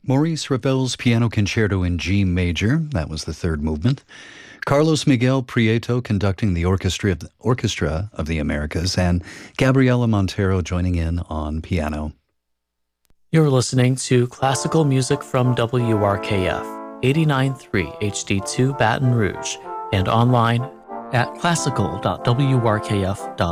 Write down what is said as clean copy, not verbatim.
Maurice Ravel's Piano Concerto in G Major, that was the third movement. Carlos Miguel Prieto conducting the Orchestra of the Americas, and Gabriela Montero joining in on piano. You're listening to classical music from WRKF 89.3 HD2 Baton Rouge and online at classical.wrkf.org.